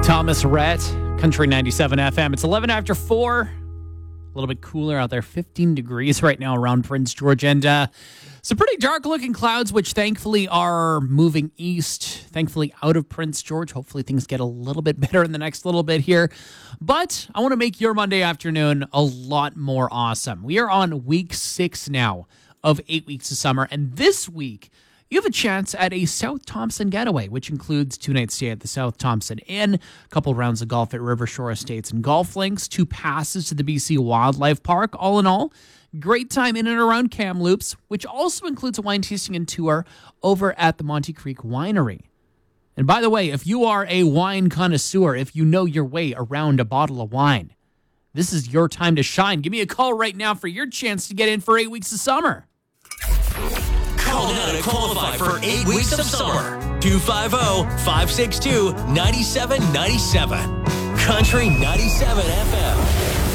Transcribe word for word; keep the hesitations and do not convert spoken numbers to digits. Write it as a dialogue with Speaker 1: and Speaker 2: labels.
Speaker 1: Thomas Rhett, Country ninety-seven F M. It's eleven after four. A little bit cooler out there, fifteen degrees right now around Prince George. And uh, some pretty dark-looking clouds, which thankfully are moving east, thankfully out of Prince George. Hopefully things get a little bit better in the next little bit here. But I want to make your Monday afternoon a lot more awesome. We are on week six now of eight weeks of summer. And this week, you have a chance at a South Thompson getaway, which includes two nights stay at the South Thompson Inn, a couple rounds of golf at Rivershore Estates and Golf Links, two passes to the B C Wildlife Park. All in all, great time in and around Kamloops, which also includes a wine tasting and tour over at the Monte Creek Winery. And by the way, if you are a wine connoisseur, if you know your way around a bottle of wine, this is your time to shine. Give me a call right now for your chance to get in for eight weeks of summer.
Speaker 2: Call now to qualify for eight weeks of summer. two five zero, five six two, nine seven nine seven. Country ninety-seven F M.